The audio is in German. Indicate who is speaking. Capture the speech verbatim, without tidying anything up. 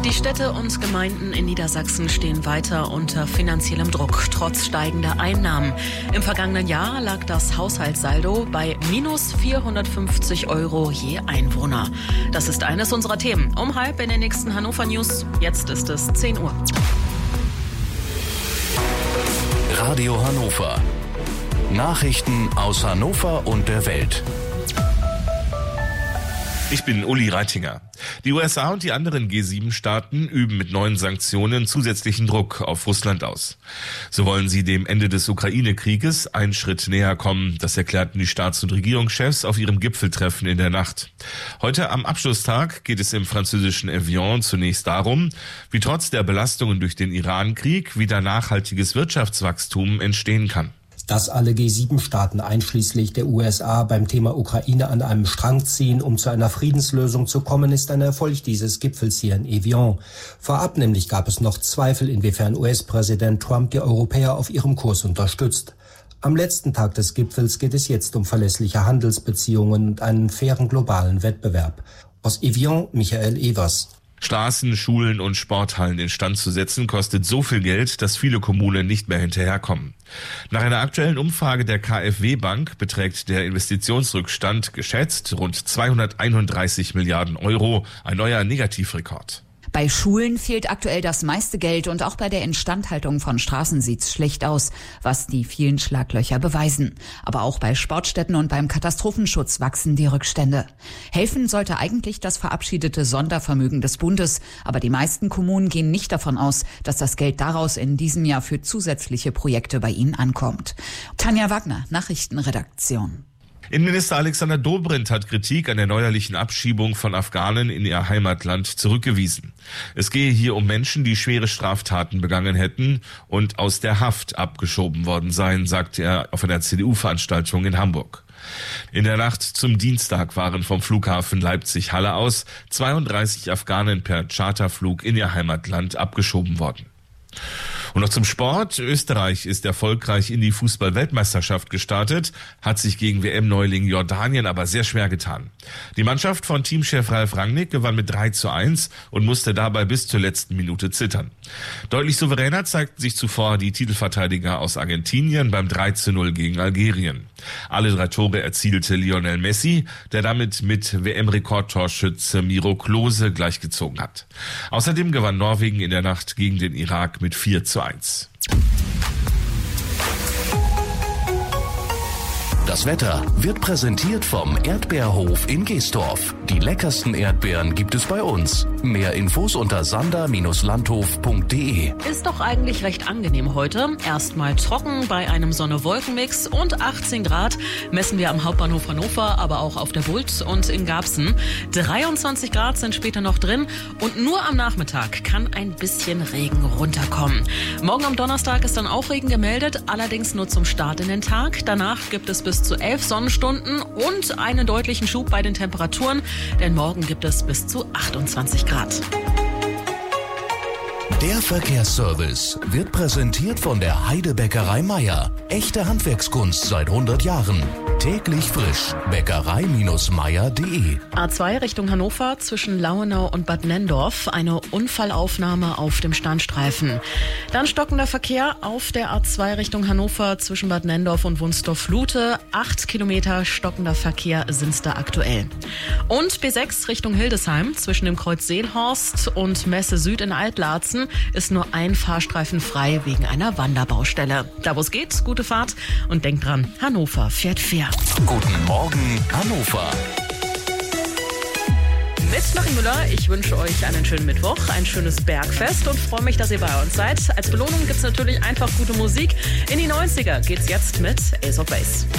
Speaker 1: Die Städte und Gemeinden in Niedersachsen stehen weiter unter finanziellem Druck, trotz steigender Einnahmen. Im vergangenen Jahr lag das Haushaltssaldo bei minus vierhundertfünfzig Euro je Einwohner. Das ist eines unserer Themen. Um halb in den nächsten Hannover News. Jetzt ist es zehn Uhr.
Speaker 2: Radio Hannover. Nachrichten aus Hannover und der Welt.
Speaker 3: Ich bin Uli Reitinger. Die U S A und die anderen G sieben Staaten üben mit neuen Sanktionen zusätzlichen Druck auf Russland aus. So wollen sie dem Ende des Ukraine-Krieges einen Schritt näher kommen. Das erklärten die Staats- und Regierungschefs auf ihrem Gipfeltreffen in der Nacht. Heute am Abschlusstag geht es im französischen Evian zunächst darum, wie trotz der Belastungen durch den Iran-Krieg wieder nachhaltiges Wirtschaftswachstum entstehen kann.
Speaker 4: Dass alle G sieben Staaten einschließlich der U S A beim Thema Ukraine an einem Strang ziehen, um zu einer Friedenslösung zu kommen, ist ein Erfolg dieses Gipfels hier in Evian. Vorab nämlich gab es noch Zweifel, inwiefern U S-Präsident Trump die Europäer auf ihrem Kurs unterstützt. Am letzten Tag des Gipfels geht es jetzt um verlässliche Handelsbeziehungen und einen fairen globalen Wettbewerb. Aus Evian, Michael Evers.
Speaker 3: Straßen, Schulen und Sporthallen instand zu setzen, kostet so viel Geld, dass viele Kommunen nicht mehr hinterherkommen. Nach einer aktuellen Umfrage der K f W-Bank beträgt der Investitionsrückstand geschätzt rund zweihunderteinunddreißig Milliarden Euro, ein neuer Negativrekord.
Speaker 5: Bei Schulen fehlt aktuell das meiste Geld und auch bei der Instandhaltung von Straßen sieht's schlecht aus, was die vielen Schlaglöcher beweisen. Aber auch bei Sportstätten und beim Katastrophenschutz wachsen die Rückstände. Helfen sollte eigentlich das verabschiedete Sondervermögen des Bundes, aber die meisten Kommunen gehen nicht davon aus, dass das Geld daraus in diesem Jahr für zusätzliche Projekte bei ihnen ankommt. Tanja Wagner, Nachrichtenredaktion.
Speaker 3: Innenminister Alexander Dobrindt hat Kritik an der neuerlichen Abschiebung von Afghanen in ihr Heimatland zurückgewiesen. Es gehe hier um Menschen, die schwere Straftaten begangen hätten und aus der Haft abgeschoben worden seien, sagte er auf einer C D U-Veranstaltung in Hamburg. In der Nacht zum Dienstag waren vom Flughafen Leipzig-Halle aus zweiunddreißig Afghanen per Charterflug in ihr Heimatland abgeschoben worden. Und noch zum Sport. Österreich ist erfolgreich in die Fußball-Weltmeisterschaft gestartet, hat sich gegen W M-Neuling Jordanien aber sehr schwer getan. Die Mannschaft von Teamchef Ralf Rangnick gewann mit drei zu eins und musste dabei bis zur letzten Minute zittern. Deutlich souveräner zeigten sich zuvor die Titelverteidiger aus Argentinien beim drei zu null gegen Algerien. Alle drei Tore erzielte Lionel Messi, der damit mit W M-Rekordtorschütze Miro Klose gleichgezogen hat. Außerdem gewann Norwegen in der Nacht gegen den Irak mit vier zu eins.
Speaker 2: Das Wetter wird präsentiert vom Erdbeerhof in Geesdorf. Die leckersten Erdbeeren gibt es bei uns. Mehr Infos unter sander Bindestrich landhof punkt de.
Speaker 1: Ist doch eigentlich recht angenehm heute. Erstmal trocken bei einem Sonne-Wolken-Mix und achtzehn Grad messen wir am Hauptbahnhof Hannover, aber auch auf der Bult und in Garbsen. dreiundzwanzig Grad sind später noch drin und nur am Nachmittag kann ein bisschen Regen runterkommen. Morgen am Donnerstag ist dann auch Regen gemeldet, allerdings nur zum Start in den Tag. Danach gibt es bis zu elf Sonnenstunden und einen deutlichen Schub bei den Temperaturen, denn morgen gibt es bis zu achtundzwanzig Grad.
Speaker 2: Der Verkehrsservice wird präsentiert von der Heidebäckerei Meier. Echte Handwerkskunst seit hundert Jahren. Täglich frisch. Bäckerei Meier punkt de.
Speaker 1: A zwei Richtung Hannover zwischen Lauenau und Bad Nenndorf. Eine Unfallaufnahme auf dem Standstreifen. Dann stockender Verkehr auf der A zwei Richtung Hannover zwischen Bad Nenndorf und Wunstorf-Lute. Acht Kilometer stockender Verkehr sind's da aktuell. Und B sechs Richtung Hildesheim zwischen dem Kreuz Seelhorst und Messe Süd in Altlarzen ist nur ein Fahrstreifen frei wegen einer Wanderbaustelle. Da wo es geht, gute Fahrt und denkt dran, Hannover fährt fair.
Speaker 2: Guten Morgen, Hannover.
Speaker 1: Mit Marie Müller, ich wünsche euch einen schönen Mittwoch, ein schönes Bergfest und freue mich, dass ihr bei uns seid. Als Belohnung gibt's natürlich einfach gute Musik. In die neunziger geht's jetzt mit Ace of Base.